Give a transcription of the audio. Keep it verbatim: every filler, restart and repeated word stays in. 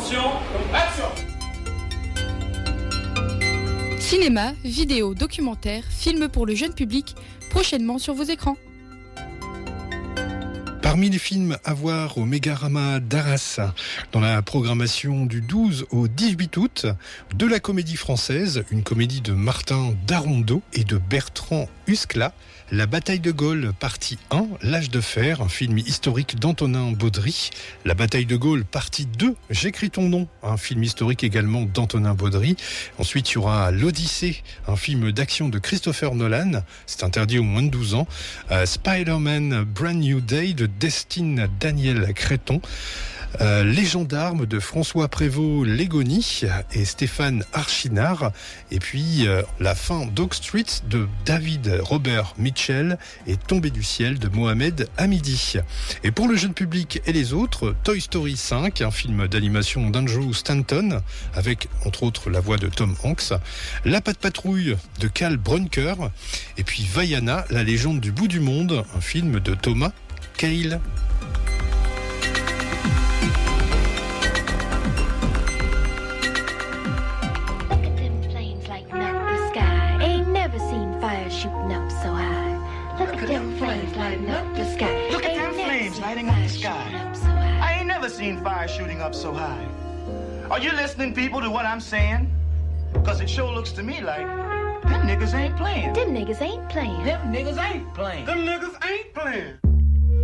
Attention, action! Cinéma, vidéo, documentaire, films pour le jeune public, prochainement sur vos écrans. Parmi les films à voir au Mégarama d'Arras, dans la programmation du douze au dix-huit août, de la comédie française, une comédie de Martin Darondeau et de Bertrand Huskla, La bataille de Gaulle, partie un, L'âge de fer, un film historique d'Antonin Baudry. La bataille de Gaulle, partie deux, J'écris ton nom, un film historique également d'Antonin Baudry. Ensuite, il y aura L'Odyssée, un film d'action de Christopher Nolan. C'est interdit aux moins de douze ans. Euh, Spider-Man Brand New Day de Destin Daniel Créton. Euh, Les gendarmes de François Prévost-Légony et Stéphane Archinard. Et puis euh, La fin d'Oak Street de David Robert Mitchell et Tombé du ciel de Mohamed Hamidi. Et pour le jeune public et les autres, Toy Story cinq, un film d'animation d'Andrew Stanton avec entre autres la voix de Tom Hanks. La Patte Patrouille de Cal Brunker. Et puis Vaiana, la légende du bout du monde, un film de Thomas Cale. Shooting up so high. Look, Look at them flames lighting up the sky. Look at them flames lighting up the sky. So I ain't never seen fire shooting up so high. Are you listening, people, to what I'm saying? Because it sure looks to me like them niggas ain't playing. Them niggas ain't playing. Them niggas ain't playing. Them niggas ain't playing.